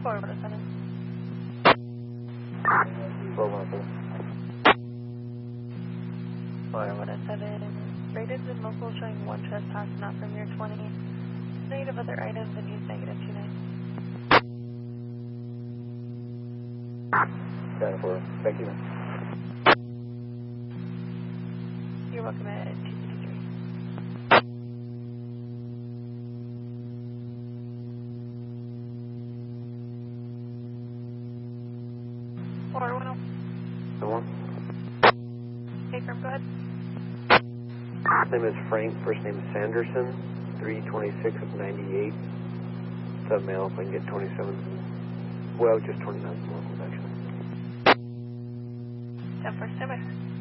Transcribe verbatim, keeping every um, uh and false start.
four one seven. four one seven. four one seven. Rated and local showing one trespass not from your twenty. Negative other items and use negative two nine. ten four. Thank you. You're welcome at two fifty-three. four one zero. The one. Hey, firm, go ahead. His name is Frank. First name is Sanderson. three twenty-six of ninety-eight. Sub male. If I can get twenty-seven. Well, just twenty-nine locals actually. ten four, stand by.